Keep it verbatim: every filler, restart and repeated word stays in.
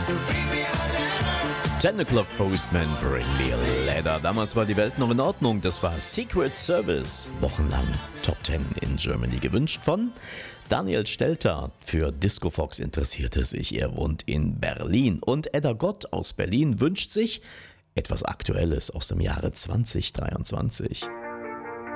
Ten O'Clock Postman, Bring Me a Letter. Damals war die Welt noch in Ordnung. Das war Secret Service. Wochenlang Top Ten in Germany gewünscht von Daniel Stelter. Für Disco Fox interessiert er sich. Er wohnt in Berlin. Und Edda Gott aus Berlin wünscht sich etwas Aktuelles aus dem Jahre zwanzig dreiundzwanzig.